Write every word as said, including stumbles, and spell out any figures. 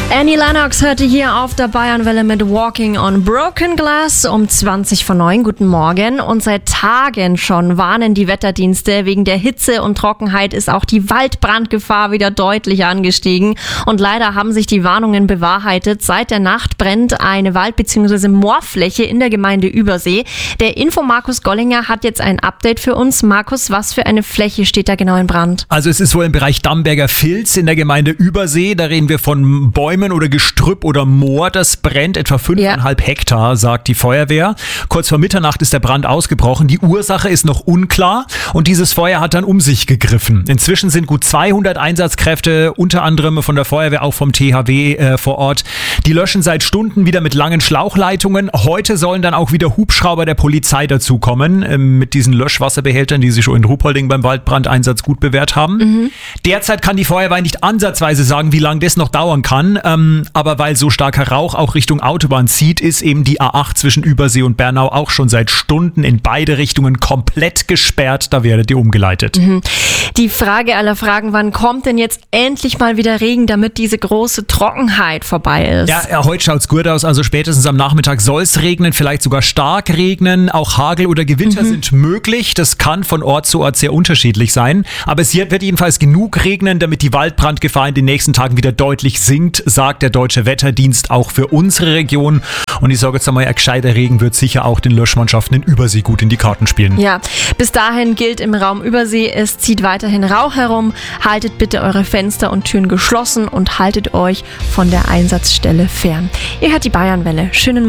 Annie Lennox hörte hier auf der Bayernwelle mit Walking on Broken Glass um zwanzig vor neun. Guten Morgen. Und seit Tagen schon warnen die Wetterdienste. Wegen der Hitze und Trockenheit ist auch die Waldbrandgefahr wieder deutlich angestiegen. Und leider haben sich die Warnungen bewahrheitet. Seit der Nacht brennt eine Wald- bzw. Moorfläche in der Gemeinde Übersee. Der Info Markus Gollinger hat jetzt ein Update für uns. Markus, was für eine Fläche steht da genau in Brand? Also es ist wohl im Bereich Damberger Filz in der Gemeinde Übersee. Da reden wir von Bäumen oder Gestrüpp oder Moor. Das brennt etwa fünfeinhalb ja. Hektar, sagt die Feuerwehr. Kurz vor Mitternacht ist der Brand ausgebrochen. Die Ursache ist noch unklar und dieses Feuer hat dann um sich gegriffen. Inzwischen sind gut zweihundert Einsatzkräfte, unter anderem von der Feuerwehr, auch vom T H W äh, vor Ort. Die löschen seit Stunden wieder mit langen Schlauchleitungen. Heute sollen dann auch wieder Hubschrauber der Polizei dazukommen, äh, mit diesen Löschwasserbehältern, die sie schon in Ruhpolding beim Waldbrandeinsatz gut bewährt haben. Mhm. Derzeit kann die Feuerwehr nicht ansatzweise sagen, wie lange das noch dauern kann. Ähm, aber weil so starker Rauch auch Richtung Autobahn zieht, ist eben die A acht zwischen Übersee und Bernau auch schon seit Stunden in beide Richtungen komplett gesperrt. Da werdet ihr umgeleitet. Mhm. Die Frage aller Fragen, wann kommt denn jetzt endlich mal wieder Regen, damit diese große Trockenheit vorbei ist? Ja, ja heute schaut's gut aus. Also spätestens am Nachmittag soll es regnen, vielleicht sogar stark regnen. Auch Hagel oder Gewitter mhm. sind möglich. Das kann von Ort zu Ort sehr unterschiedlich sein. Aber es wird jedenfalls genug regnen, damit die Waldbrandgefahr in den nächsten Tagen wieder deutlich sinkt, sagt der Deutsche Wetterdienst auch für unsere Region. Und ich sage jetzt einmal, ein gescheiter Regen wird sicher auch den Löschmannschaften in Übersee gut in die Karten spielen. Ja, bis dahin gilt im Raum Übersee, es zieht weiterhin Rauch herum. Haltet bitte eure Fenster und Türen geschlossen und haltet euch von der Einsatzstelle fern. Ihr hört die Bayernwelle. Schönen Morgen.